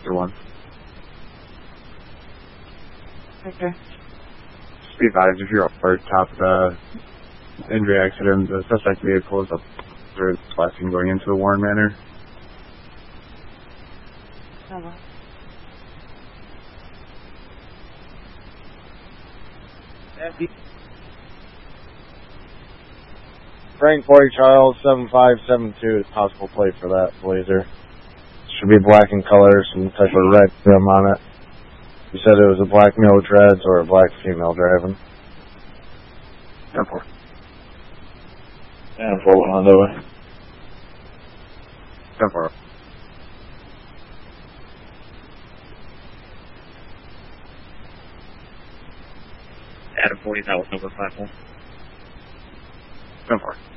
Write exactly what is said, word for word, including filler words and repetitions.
Your one. Okay. Just be advised if you're up or top of the injury accident, the suspect vehicle is up through last seen going into the Warren Manor. Hello. Frank forty Charles seven five seven two is possible plate for that Blazer. Should be black in color, some type of red trim on it. You said it was a black male with dreads or a black female driving? ten four. And four on the way. ten four. Adam forty, that was number five one. ten four.